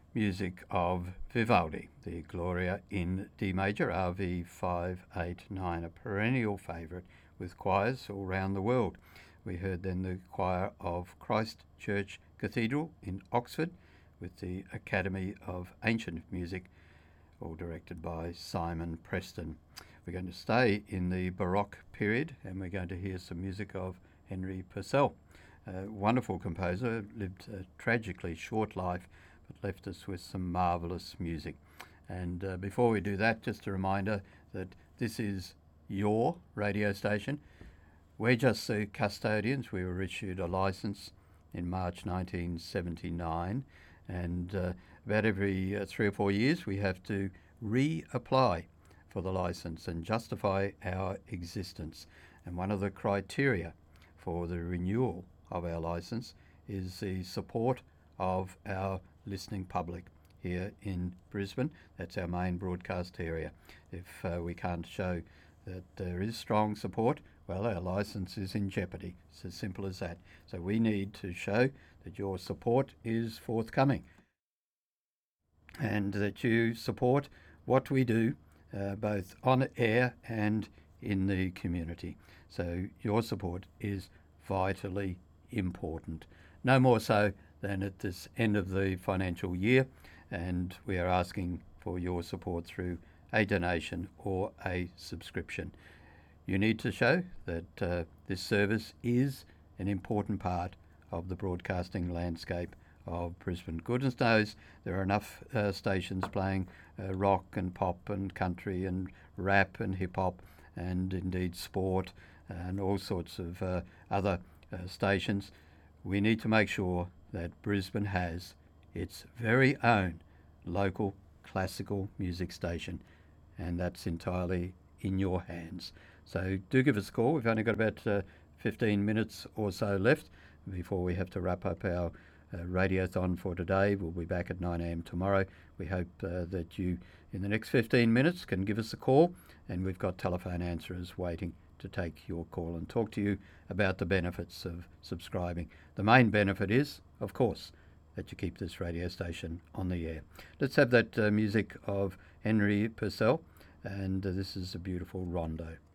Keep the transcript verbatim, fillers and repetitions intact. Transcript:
music of Vivaldi, the Gloria in D major, R V five eight nine, a perennial favourite with choirs all round the world. We heard then the choir of Christ Church Cathedral in Oxford with the Academy of Ancient Music, all directed by Simon Preston. We're going to stay in the Baroque period and we're going to hear some music of Henry Purcell, a wonderful composer, lived a tragically short life but left us with some marvellous music. And uh, before we do that, just a reminder that this is your radio station. We're just the custodians. We were issued a licence in March nineteen seventy-nine, and uh, about every uh, three or four years we have to reapply for the licence and justify our existence. And one of the criteria for the renewal of our licence is the support of our listening public here in Brisbane. That's our main broadcast area. If uh, we can't show that there is strong support, well, our licence is in jeopardy. It's as simple as that. So we need to show that your support is forthcoming and that you support what we do, uh, both on air and in the community. So your support is vitally important. No more so than at this end of the financial year, and we are asking for your support through a donation or a subscription. You need to show that uh, this service is an important part of the broadcasting landscape of Brisbane. Goodness knows there are enough uh, stations playing uh, rock and pop and country and rap and hip hop and indeed sport and all sorts of uh, other uh, stations. We need to make sure that Brisbane has its very own local classical music station, and that's entirely in your hands. So do give us a call. We've only got about uh, fifteen minutes or so left before we have to wrap up our uh, radiothon for today. We'll be back at nine a.m. tomorrow. We hope uh, that you, in the next fifteen minutes, can give us a call, and we've got telephone answerers waiting to take your call and talk to you about the benefits of subscribing. The main benefit is, of course, that you keep this radio station on the air. Let's have that uh, music of Henry Purcell, and uh, this is a beautiful rondo.